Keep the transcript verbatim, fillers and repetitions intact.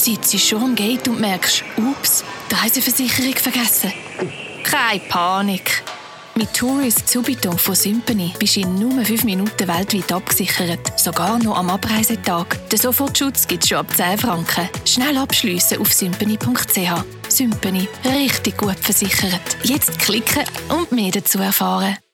sitzt schon am Gate und merkst, ups, die Reiseversicherung vergessen. Keine Panik. Mit Tourist Subito von Symphony bist du in nur fünf Minuten weltweit abgesichert. Sogar noch am Abreisetag. Den Sofortschutz gibt es schon ab zehn Franken. Schnell abschliessen auf symphony punkt c h. Symphony. Richtig gut versichert. Jetzt klicken und mehr dazu erfahren.